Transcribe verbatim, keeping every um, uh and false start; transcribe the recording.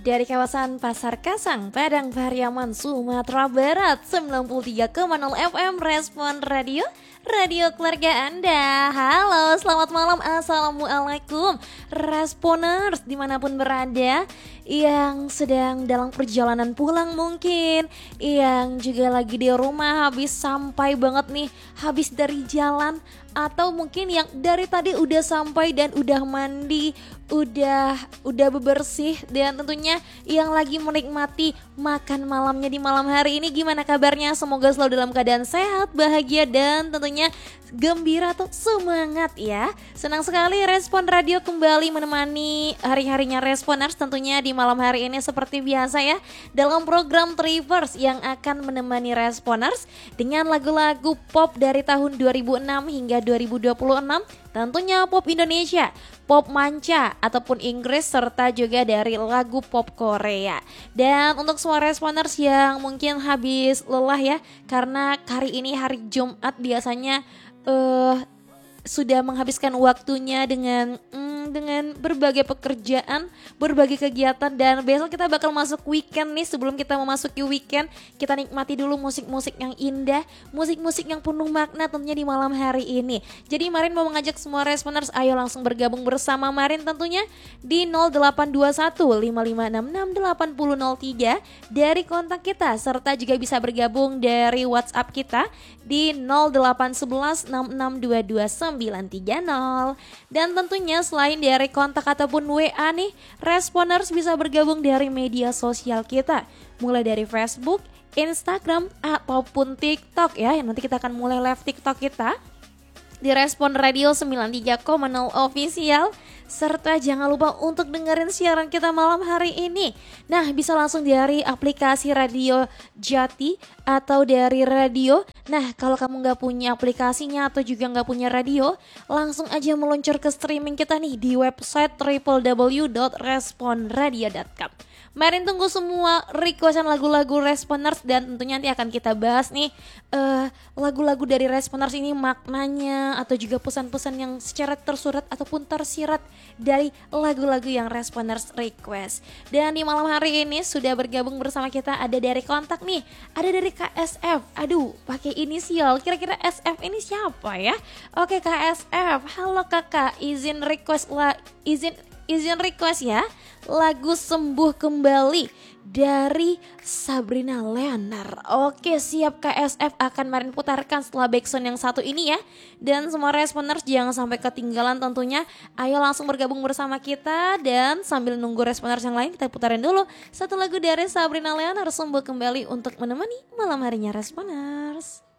Dari kawasan Pasar Kasang, Padang Pariaman, Sumatera Barat, sembilan puluh tiga koma nol F M Respon Radio, radio keluarga Anda. Halo, selamat malam, assalamualaikum Responers dimanapun berada, yang sedang dalam perjalanan pulang mungkin, yang juga lagi di rumah habis sampai banget nih, habis dari jalan, atau mungkin yang dari tadi udah sampai dan udah mandi, udah udah bebersih, dan tentunya yang lagi menikmati makan malamnya di malam hari ini. Gimana kabarnya? Semoga selalu dalam keadaan sehat, bahagia, dan tentunya gembira atau semangat ya. Senang sekali Respon Radio kembali menemani hari-harinya Responers tentunya di malam hari ini seperti biasa ya, dalam program Trivers yang akan menemani Responers dengan lagu-lagu pop dari tahun dua ribu enam hingga dua ribu dua puluh enam. Tentunya pop Indonesia, pop manca ataupun Inggris, serta juga dari lagu pop Korea. Dan untuk semua Responers yang mungkin habis lelah ya, karena hari ini hari Jumat biasanya uh, sudah menghabiskan waktunya dengan mm, dengan berbagai pekerjaan, berbagai kegiatan, dan besok kita bakal masuk weekend nih. Sebelum kita memasuki weekend, kita nikmati dulu musik-musik yang indah, musik-musik yang penuh makna tentunya di malam hari ini. Jadi Marin mau mengajak semua Responers, ayo langsung bergabung bersama Marin tentunya di nol delapan dua satu lima lima enam enam delapan nol nol tiga dari kontak kita, serta juga bisa bergabung dari WhatsApp kita di nol delapan satu satu enam enam dua dua sembilan tiga nol. Dan tentunya selain dari kontak ataupun W A nih, Responers bisa bergabung dari media sosial kita, mulai dari Facebook, Instagram, ataupun TikTok ya. Nanti kita akan mulai live TikTok kita di Respon Radio sembilan puluh tiga koma nol Official. Serta jangan lupa untuk dengerin siaran kita malam hari ini. Nah, bisa langsung dari aplikasi Radio Jati atau dari radio. Nah, kalau kamu gak punya aplikasinya atau juga gak punya radio, langsung aja meluncur ke streaming kita nih di website w w w dot respon radio dot com. Marin tunggu semua requestan lagu-lagu Responers, dan tentunya nanti akan kita bahas nih uh, lagu-lagu dari Responers ini, maknanya atau juga pesan-pesan yang secara tersurat ataupun tersirat dari lagu-lagu yang Responers request. Dan di malam hari ini sudah bergabung bersama kita ada dari kontak nih, ada dari K S F. Aduh, pakai inisial. Kira-kira S F ini siapa ya? Oke, K S F. Halo kakak, izin request lah, izin izin request ya, lagu Sembuh Kembali dari Sabrina Leonard. Oke, siap, K S F akan Marin putarkan setelah backsound yang satu ini ya. Dan semua Responers jangan sampai ketinggalan tentunya. Ayo langsung bergabung bersama kita, dan sambil nunggu Responers yang lain, kita putarin dulu satu lagu dari Sabrina Leonard, Sembuh Kembali, untuk menemani malam harinya Responers.